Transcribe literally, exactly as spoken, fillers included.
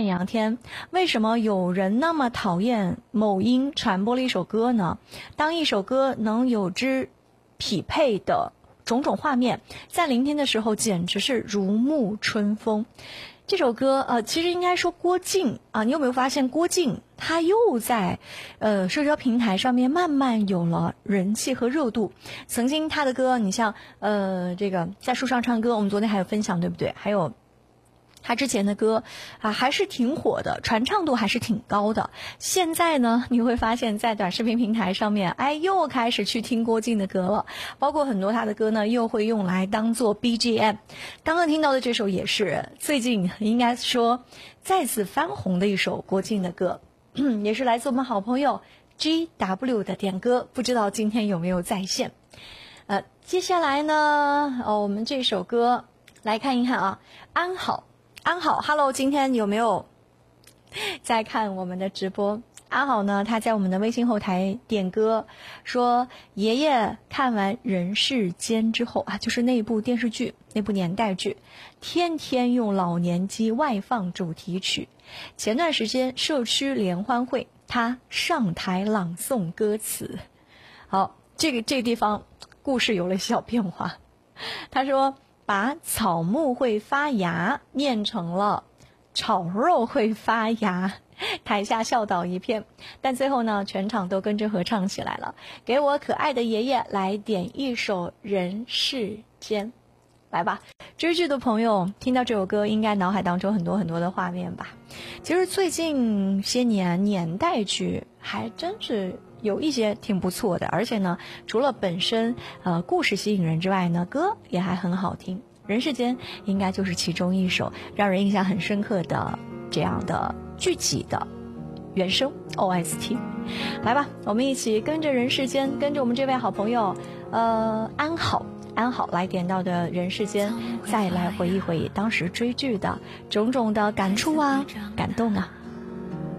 阳天，为什么有人那么讨厌某音传播了一首歌呢？当一首歌能有之匹配的种种画面，在聆听的时候简直是如沐春风。这首歌呃，其实应该说郭靖啊，你有没有发现郭靖他又在呃社交平台上面慢慢有了人气和热度。曾经他的歌，你像呃这个在树上唱歌，我们昨天还有分享，对不对？还有他之前的歌啊，还是挺火的，传唱度还是挺高的。现在呢，你会发现在短视频平台上面，哎，又开始去听郭靖的歌了，包括很多他的歌呢，又会用来当做 B G M。刚刚听到的这首也是最近应该说再次翻红的一首郭靖的歌，也是来自我们好朋友 G W 的点歌，不知道今天有没有在线？呃，接下来呢，哦，我们这首歌来看一看啊，安好。安好 ，Hello， 今天有没有在看我们的直播？安好呢，他在我们的微信后台点歌，说爷爷看完《人世间》之后啊，就是那部电视剧，那部年代剧，天天用老年机外放主题曲。前段时间社区联欢会，他上台朗诵歌词。好，这个这个地方故事有了小变化。他说，把草木会发芽念成了炒肉会发芽，台下笑倒一片，但最后呢，全场都跟着合唱起来了。给我可爱的爷爷来点一首《人世间》，来吧。追剧的朋友听到这首歌，应该脑海当中很多很多的画面吧。其实最近些年年代剧还真是有一些挺不错的，而且呢，除了本身呃故事吸引人之外呢，歌也还很好听。人世间应该就是其中一首让人印象很深刻的这样的剧集的原声 O S T。 来吧，我们一起跟着人世间，跟着我们这位好朋友呃安好安好来点到的人世间，再来回忆回忆当时追剧的种种的感触啊，感动啊。